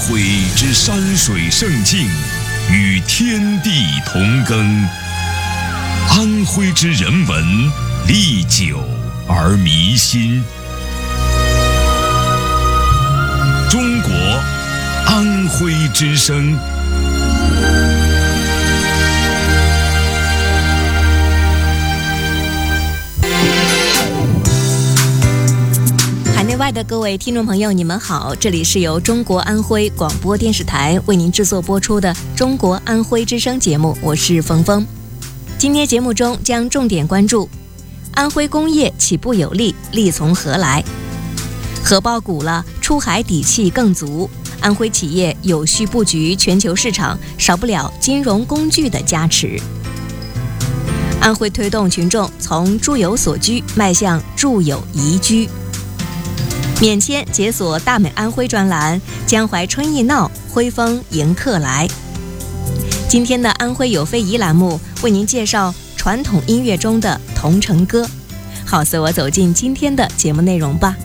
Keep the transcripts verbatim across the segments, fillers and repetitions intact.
徽之山水胜境，与天地同耕。安徽之人文，历久而弥新。中国安徽之声。 海内外的各位听众朋友，你们好，这里是由中国安徽广播电视台为您制作播出的中国安徽之声节目，我是冯峰。今天节目中将重点关注安徽工业起步有力，力从何来？荷包鼓了，出海底气更足。安徽企业有序布局全球市场，少不了金融工具的加持。安徽推动群众从住有所居迈向住有宜居。免签解锁大美安徽专栏，江淮春意闹，徽风迎客来。今天的安徽有非遗栏目为您介绍传统音乐中的桐城歌。好，随我走进今天的节目内容吧。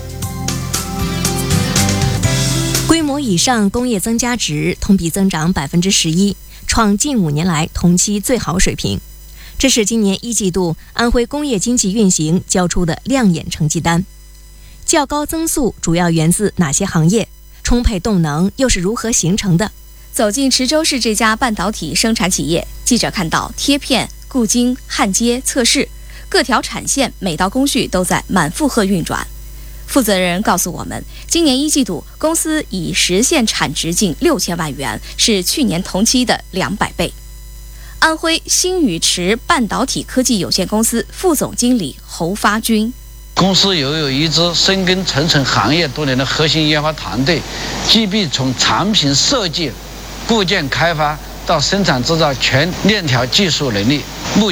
规模以上工业增加值同比增长百分之十一，创近五年来同期最好水平。这是今年一季度安徽工业经济运行交出的亮眼成绩单。较高增速主要源自哪些行业？充沛动能又是如何形成的？ 走进池州市这家半导体生产企业，记者看到贴片、固晶、焊接、测试，各条产线每道工序都在满负荷运转。负责人告诉我们，今年一季度公司已实现产值近六千万元，是去年同期的两百倍。安徽新宇池半导体科技有限公司副总经理侯发军。 公司拥有一支深耕层层行业多年的核心研发团队，具备从产品设计、部件开发到生产制造全链条技术能力。目